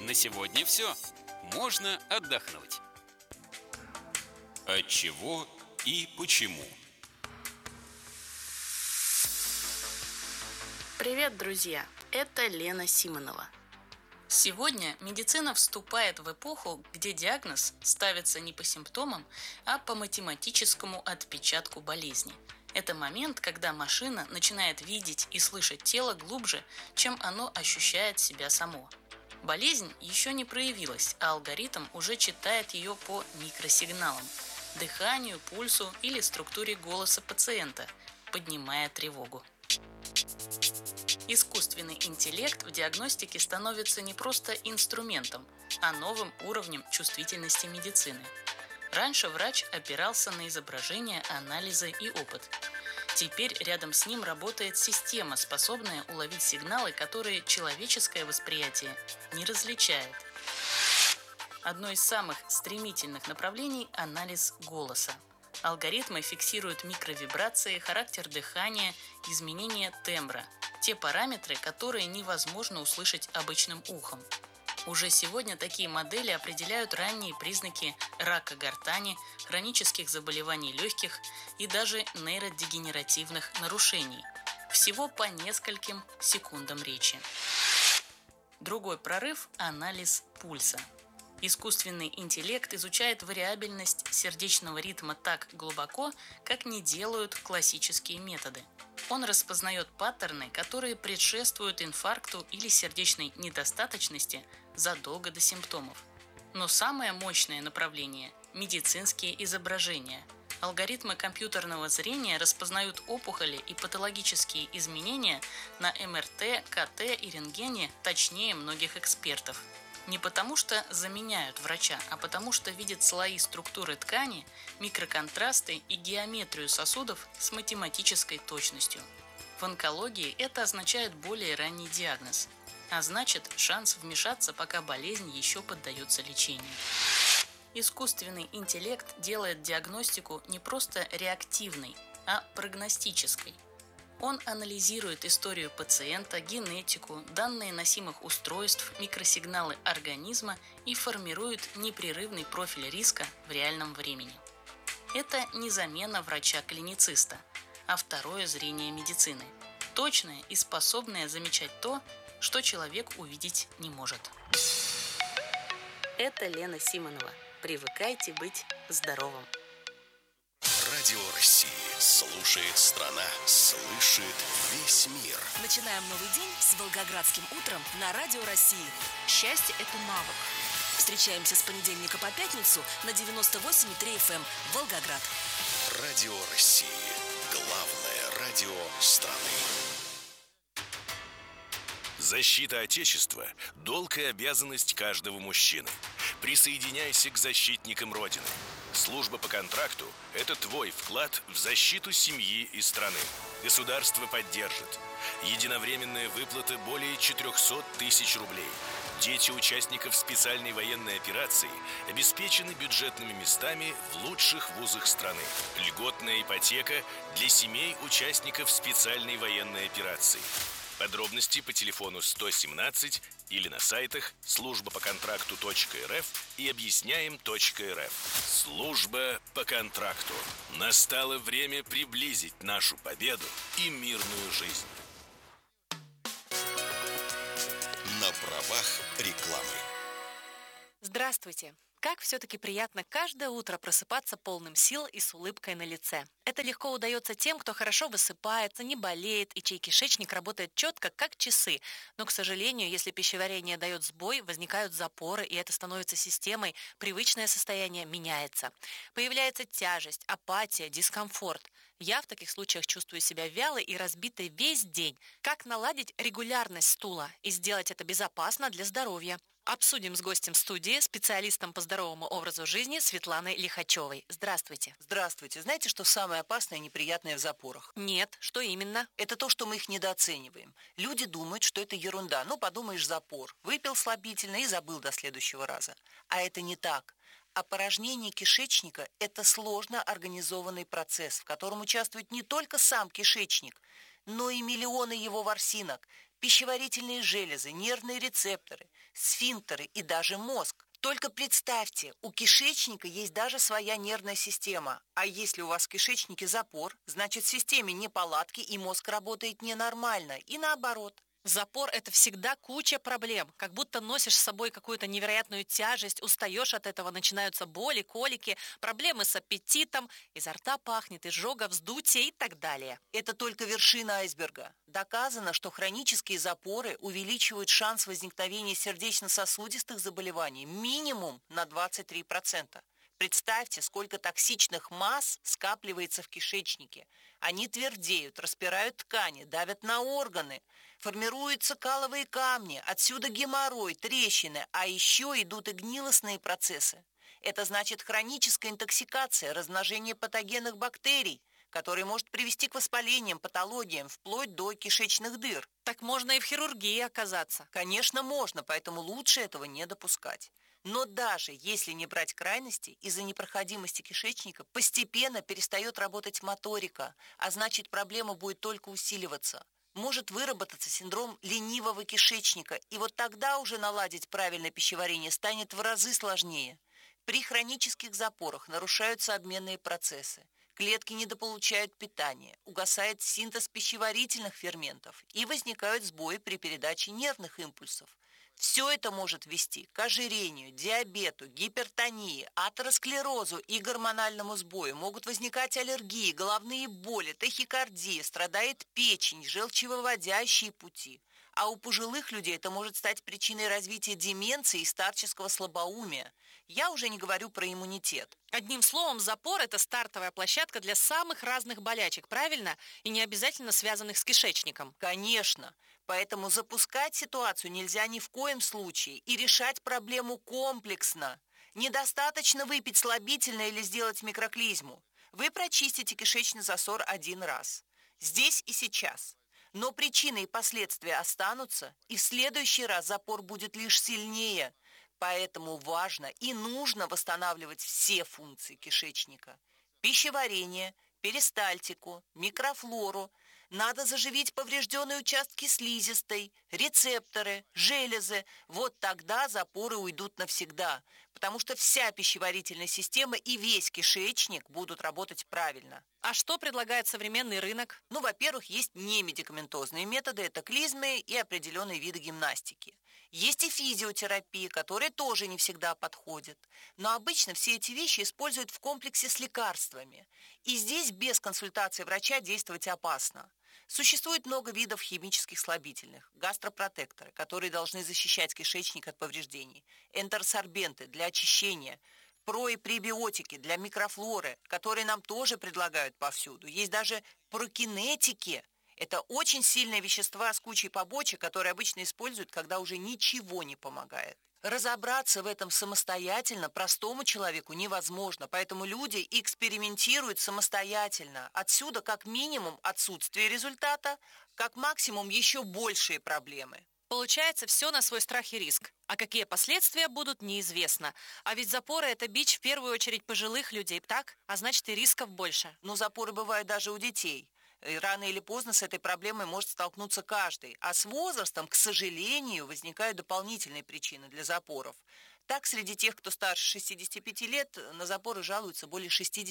На сегодня все. Можно отдохнуть. От чего и почему? Привет, друзья! Это Лена Симонова. Сегодня медицина вступает в эпоху, где диагноз ставится не по симптомам, а по математическому отпечатку болезни. Это момент, когда машина начинает видеть и слышать тело глубже, чем оно ощущает себя само. Болезнь еще не проявилась, а алгоритм уже читает ее по микросигналам – дыханию, пульсу или структуре голоса пациента, поднимая тревогу. Искусственный интеллект в диагностике становится не просто инструментом, а новым уровнем чувствительности медицины. Раньше врач опирался на изображения, анализы и опыт. Теперь рядом с ним работает система, способная уловить сигналы, которые человеческое восприятие не различает. Одно из самых стремительных направлений – анализ голоса. Алгоритмы фиксируют микровибрации, характер дыхания, изменения тембра – те параметры, которые невозможно услышать обычным ухом. Уже сегодня такие модели определяют ранние признаки рака гортани, хронических заболеваний легких и даже нейродегенеративных нарушений. Всего по нескольким секундам речи. Другой прорыв – анализ пульса. Искусственный интеллект изучает вариабельность сердечного ритма так глубоко, как не делают классические методы. Он распознает паттерны, которые предшествуют инфаркту или сердечной недостаточности задолго до симптомов. Но самое мощное направление – медицинские изображения. Алгоритмы компьютерного зрения распознают опухоли и патологические изменения на МРТ, КТ и рентгене точнее многих экспертов. Не потому что заменяют врача, а потому что видят слои структуры ткани, микроконтрасты и геометрию сосудов с математической точностью. В онкологии это означает более ранний диагноз, а значит шанс вмешаться, пока болезнь еще поддается лечению. Искусственный интеллект делает диагностику не просто реактивной, а прогностической. Он анализирует историю пациента, генетику, данные носимых устройств, микросигналы организма и формирует непрерывный профиль риска в реальном времени. Это не замена врача-клинициста, а второе зрение медицины, точное и способное замечать то, что человек увидеть не может. Это Лена Симонова. Привыкайте быть здоровым. Радио России. Слушает страна. Слышит весь мир. Начинаем новый день с Волгоградским утром на Радио России. Счастье – это навык. Встречаемся с понедельника по пятницу на 98,3 FM Волгоград. Радио России. Главное радио страны. Защита Отечества – долг и обязанность каждого мужчины. Присоединяйся к защитникам Родины. Служба по контракту – это твой вклад в защиту семьи и страны. Государство поддержит. Единовременная выплата более 400 тысяч рублей. Дети участников специальной военной операции обеспечены бюджетными местами в лучших вузах страны. Льготная ипотека для семей участников специальной военной операции. Подробности по телефону 117 или на сайтах службапоконтракту.рф и объясняем.рф. Служба по контракту. Настало время приблизить нашу победу и мирную жизнь. На правах рекламы. Здравствуйте! Как все-таки приятно каждое утро просыпаться полным сил и с улыбкой на лице. Это легко удается тем, кто хорошо высыпается, не болеет и чей кишечник работает четко, как часы. Но, к сожалению, если пищеварение дает сбой, возникают запоры, и это становится системой, привычное состояние меняется. Появляется тяжесть, апатия, дискомфорт. Я в таких случаях чувствую себя вялой и разбитой весь день. Как наладить регулярность стула и сделать это безопасно для здоровья? Обсудим с гостем студии, специалистом по здоровому образу жизни Светланой Лихачевой. Здравствуйте. Здравствуйте. Знаете, что самое опасное и неприятное в запорах? Нет, что именно? Это то, что мы их недооцениваем. Люди думают, что это ерунда. Ну, подумаешь, запор. Выпил слабительное и забыл до следующего раза. А это не так. Опорожнение кишечника – это сложно организованный процесс, в котором участвует не только сам кишечник, но и миллионы его ворсинок, пищеварительные железы, нервные рецепторы, сфинктеры и даже мозг. Только представьте, у кишечника есть даже своя нервная система. А если у вас в кишечнике запор, значит в системе неполадки и мозг работает ненормально. И наоборот. Запор – это всегда куча проблем, как будто носишь с собой какую-то невероятную тяжесть, устаешь от этого, начинаются боли, колики, проблемы с аппетитом, изо рта пахнет, изжога, вздутие и так далее. Это только вершина айсберга. Доказано, что хронические запоры увеличивают шанс возникновения сердечно-сосудистых заболеваний минимум на 23%. Представьте, сколько токсичных масс скапливается в кишечнике. Они твердеют, распирают ткани, давят на органы. Формируются каловые камни, отсюда геморрой, трещины, а еще идут и гнилостные процессы. Это значит хроническая интоксикация, размножение патогенных бактерий, который может привести к воспалениям, патологиям, вплоть до кишечных дыр. Так можно и в хирургии оказаться. Конечно, можно, поэтому лучше этого не допускать. Но даже если не брать крайности, из-за непроходимости кишечника постепенно перестает работать моторика, а значит проблема будет только усиливаться. Может выработаться синдром ленивого кишечника, и вот тогда уже наладить правильное пищеварение станет в разы сложнее. При хронических запорах нарушаются обменные процессы, клетки недополучают питание, угасает синтез пищеварительных ферментов и возникают сбои при передаче нервных импульсов. Все это может вести к ожирению, диабету, гипертонии, атеросклерозу и гормональному сбою. Могут возникать аллергии, головные боли, тахикардия, страдает печень, желчевыводящие пути. А у пожилых людей это может стать причиной развития деменции и старческого слабоумия. Я уже не говорю про иммунитет. Одним словом, запор – это стартовая площадка для самых разных болячек, правильно? И не обязательно связанных с кишечником. Конечно. Поэтому запускать ситуацию нельзя ни в коем случае и решать проблему комплексно. Недостаточно выпить слабительное или сделать микроклизму. Вы прочистите кишечный засор один раз. Здесь и сейчас. Но причины и последствия останутся, и в следующий раз запор будет лишь сильнее. Поэтому важно и нужно восстанавливать все функции кишечника. Пищеварение, перистальтику, микрофлору. Надо заживить поврежденные участки слизистой, рецепторы, железы. Вот тогда запоры уйдут навсегда, потому что вся пищеварительная система и весь кишечник будут работать правильно. А что предлагает современный рынок? Ну, во-первых, есть немедикаментозные методы, это клизмы и определенные виды гимнастики. Есть и физиотерапия, которая тоже не всегда подходит. Но обычно все эти вещи используют в комплексе с лекарствами. И здесь без консультации врача действовать опасно. Существует много видов химических слабительных, гастропротекторы, которые должны защищать кишечник от повреждений, энтеросорбенты для очищения, про- и пребиотики для микрофлоры, которые нам тоже предлагают повсюду. Есть даже прокинетики. Это очень сильные вещества с кучей побочек, которые обычно используют, когда уже ничего не помогает. Разобраться в этом самостоятельно простому человеку невозможно, поэтому люди экспериментируют самостоятельно. Отсюда как минимум отсутствие результата, как максимум еще большие проблемы. Получается, все на свой страх и риск. А какие последствия будут, неизвестно. А ведь запоры – это бич в первую очередь пожилых людей, так? А значит, и рисков больше. Но запоры бывают даже у детей. И рано или поздно с этой проблемой может столкнуться каждый. А с возрастом, к сожалению, возникают дополнительные причины для запоров. Так, среди тех, кто старше 65 лет, на запоры жалуются более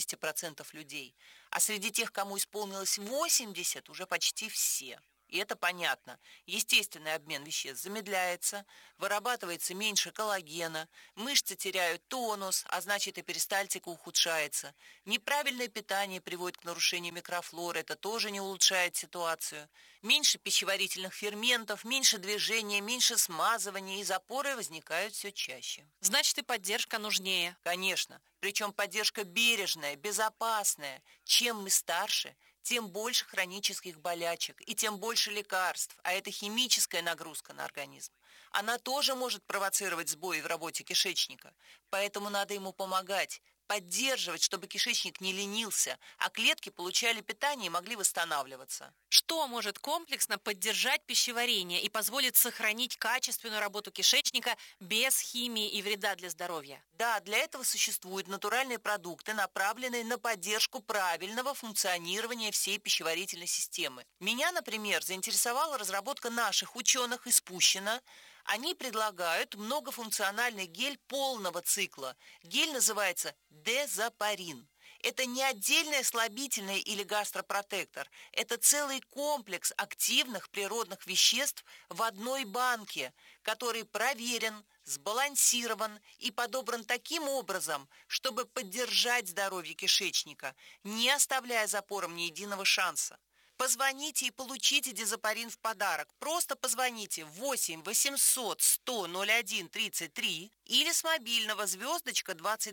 60% людей. А среди тех, кому исполнилось 80, уже почти все. И это понятно. Естественный обмен веществ замедляется, вырабатывается меньше коллагена, мышцы теряют тонус, а значит и перистальтика ухудшается. Неправильное питание приводит к нарушению микрофлоры, это тоже не улучшает ситуацию. Меньше пищеварительных ферментов, меньше движения, меньше смазывания, и запоры возникают все чаще. Значит, и поддержка нужнее. Конечно, причем поддержка бережная, безопасная. Чем мы старше, тем больше хронических болячек и тем больше лекарств, а это химическая нагрузка на организм. Она тоже может провоцировать сбои в работе кишечника, поэтому надо ему помогать, поддерживать, чтобы кишечник не ленился, а клетки получали питание и могли восстанавливаться. Что может комплексно поддержать пищеварение и позволит сохранить качественную работу кишечника без химии и вреда для здоровья? Да, для этого существуют натуральные продукты, направленные на поддержку правильного функционирования всей пищеварительной системы. Меня, например, заинтересовала разработка наших ученых из Пущино. Они предлагают многофункциональный гель полного цикла. Гель называется дезапарин. Это не отдельное слабительное или гастропротектор. Это целый комплекс активных природных веществ в одной банке, который проверен, сбалансирован и подобран таким образом, чтобы поддержать здоровье кишечника, не оставляя запором ни единого шанса. Позвоните и получите дезапарин в подарок. Просто позвоните 8 800 100 01 33 или с мобильного звездочка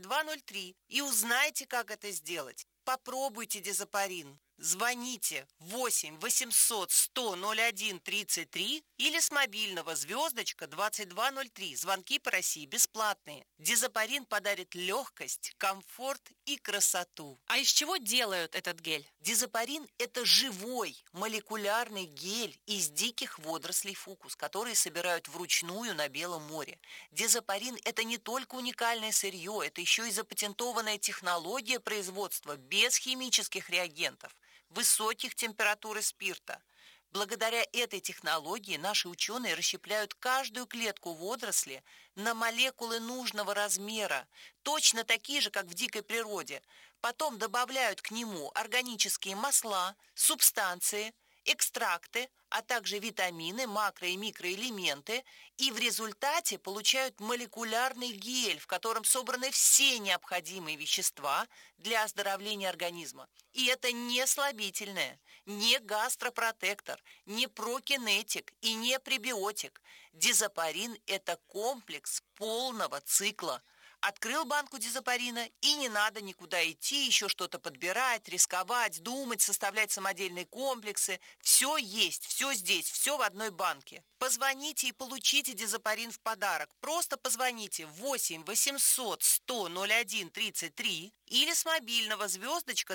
2203 и узнайте, как это сделать. Попробуйте дезапарин. Звоните 8 800 100 01 33 или с мобильного звездочка 2203. Звонки по России бесплатные. Дезапарин подарит легкость, комфорт и красоту. А из чего делают этот гель? Дезапарин – это живой молекулярный гель из диких водорослей фукус, которые собирают вручную на Белом море. Дезапарин – это не только уникальное сырье, это еще и запатентованная технология производства без химических реагентов, высоких температур и спирта. Благодаря этой технологии наши ученые расщепляют каждую клетку водоросли на молекулы нужного размера, точно такие же, как в дикой природе. Потом добавляют к нему органические масла, субстанции, экстракты, а также витамины, макро- и микроэлементы, и в результате получают молекулярный гель, в котором собраны все необходимые вещества для оздоровления организма. И это не слабительное, не гастропротектор, не прокинетик и не пребиотик. Дезапарин – это комплекс полного цикла. Открыл банку дезапарина, и не надо никуда идти, еще что-то подбирать, рисковать, думать, составлять самодельные комплексы. Все есть, все здесь, все в одной банке. Позвоните и получите дезапарин в подарок. Просто позвоните 8 800 100 01 33 или с мобильного звездочка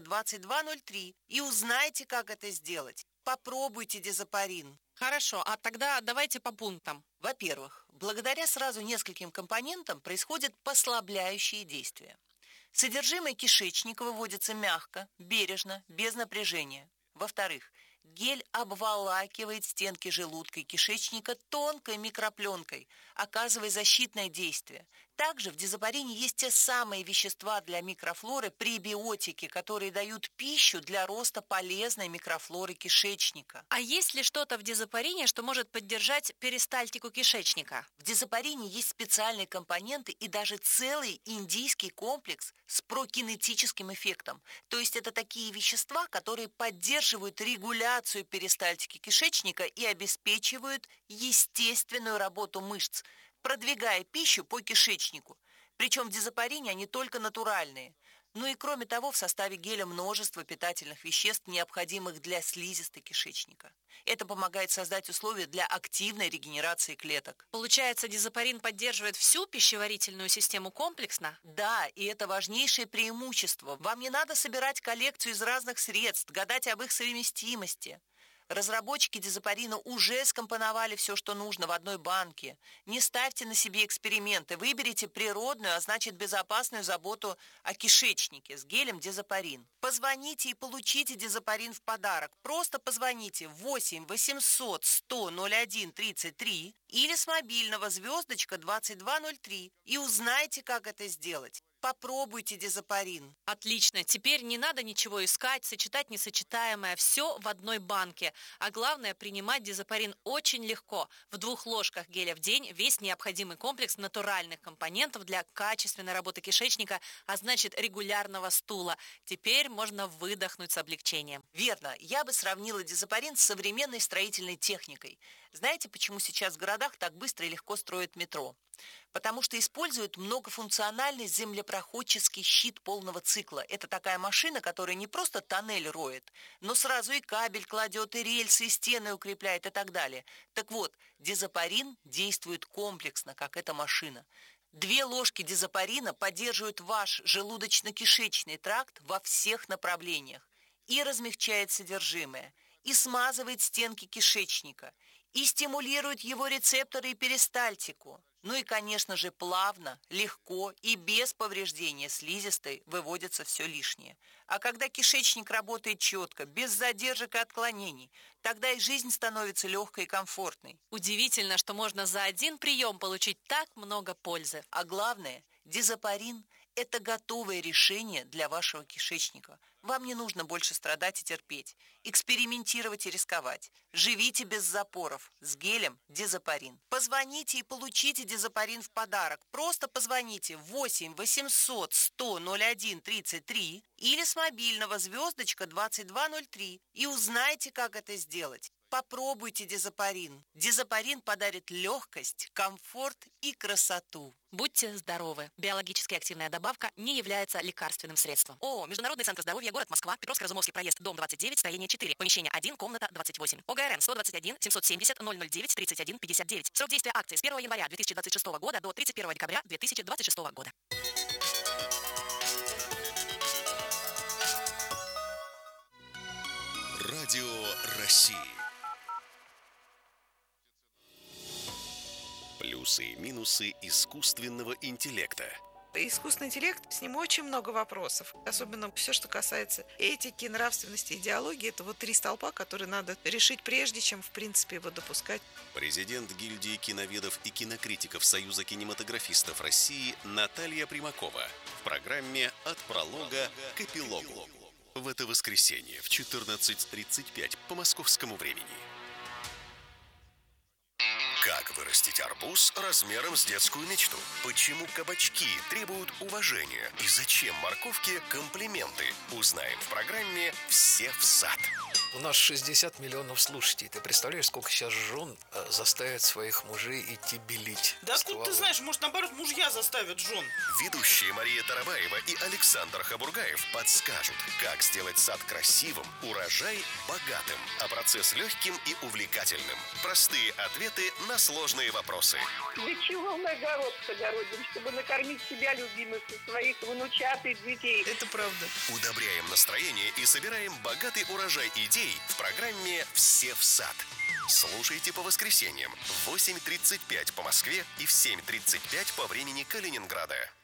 2203 и узнайте, как это сделать. Попробуйте дезапарин. Хорошо, а тогда давайте по пунктам. Во-первых, благодаря сразу нескольким компонентам происходят послабляющие действия. Содержимое кишечника выводится мягко, бережно, без напряжения. Во-вторых, гель обволакивает стенки желудка и кишечника тонкой микропленкой, оказывая защитное действие. Также в дезапарине есть те самые вещества для микрофлоры пребиотики, которые дают пищу для роста полезной микрофлоры кишечника. А есть ли что-то в дезапарине, что может поддержать перистальтику кишечника? В дезапарине есть специальные компоненты и даже целый индийский комплекс с прокинетическим эффектом. То есть это такие вещества, которые поддерживают регуляцию перистальтики кишечника и обеспечивают естественную работу мышц, продвигая пищу по кишечнику. Причем в дезапарине они только натуральные. Ну и кроме того, в составе геля множество питательных веществ, необходимых для слизистой кишечника. Это помогает создать условия для активной регенерации клеток. Получается, дезапарин поддерживает всю пищеварительную систему комплексно? Да, и это важнейшее преимущество. Вам не надо собирать коллекцию из разных средств, гадать об их совместимости. Разработчики дезапарина уже скомпоновали все, что нужно в одной банке. Не ставьте на себе эксперименты. Выберите природную, а значит безопасную заботу о кишечнике с гелем дезапарин. Позвоните и получите дезапарин в подарок. Просто позвоните 8 800 100 01 33 или с мобильного звездочка 2203 и узнайте, как это сделать. Попробуйте дезапарин. Отлично. Теперь не надо ничего искать, сочетать несочетаемое. Все в одной банке. А главное, принимать дезапарин очень легко. В 2 ложках геля в день весь необходимый комплекс натуральных компонентов для качественной работы кишечника, а значит регулярного стула. Теперь можно выдохнуть с облегчением. Верно. Я бы сравнила дезапарин с современной строительной техникой. Знаете, почему сейчас в городах так быстро и легко строят метро? Потому что используют многофункциональный землепроходческий щит полного цикла. Это такая машина, которая не просто тоннель роет, но сразу и кабель кладет, и рельсы, и стены укрепляет, и так далее. Так вот, дезапарин действует комплексно, как эта машина. 2 ложки дизапарина поддерживают ваш желудочно-кишечный тракт во всех направлениях и размягчает содержимое, и смазывает стенки кишечника, и стимулирует его рецепторы и перистальтику. Ну и, конечно же, плавно, легко и без повреждения слизистой выводится все лишнее. А когда кишечник работает четко, без задержек и отклонений, тогда и жизнь становится легкой и комфортной. Удивительно, что можно за один прием получить так много пользы. А главное, дизапарин – это готовое решение для вашего кишечника. Вам не нужно больше страдать и терпеть, экспериментировать и рисковать. Живите без запоров с гелем дизапарин. Позвоните и получите дизапарин в подарок. Просто позвоните 8 800 100 01 33 или с мобильного звездочка 2203 и узнайте, как это сделать. Попробуйте дизапарин. Дизапарин подарит легкость, комфорт и красоту. Будьте здоровы. Биологически активная добавка не является лекарственным средством. ООО «Международный центр здоровья», город Москва, Петровско-Разумовский проезд, дом 29, строение 4, помещение 1, комната 28. ОГРН 121 770 009 31 59. Срок действия акции с 1 января 2026 года до 31 декабря 2026 года. Радио России. Плюсы и минусы искусственного интеллекта. Искусственный интеллект, с ним очень много вопросов. Особенно все, что касается этики, нравственности, идеологии. Это вот 3 столпа, которые надо решить, прежде чем, в принципе, его допускать. Президент гильдии киноведов и кинокритиков Союза кинематографистов России Наталья Примакова в программе «От пролога к эпилогу». В это воскресенье в 14:35 по московскому времени. Как вырастить арбуз размером с детскую мечту? Почему кабачки требуют уважения? И зачем морковке комплименты? Узнаем в программе «Все в сад». У нас 60 миллионов слушателей. Ты представляешь, сколько сейчас жен заставят своих мужей идти белить? Да откуда ты знаешь, может, наоборот, мужья заставят жен? Ведущие Мария Тарабаева и Александр Хабургаев подскажут, как сделать сад красивым, урожай богатым, а процесс легким и увлекательным. Простые ответы на сложные вопросы. Для чего мы огород огородим? Чтобы накормить себя любимых и своих внучат и детей. Это правда. Удобряем настроение и собираем богатый урожай идей в программе «Все в сад». Слушайте по воскресеньям в 8:35 по Москве и в 7:35 по времени Калининграда.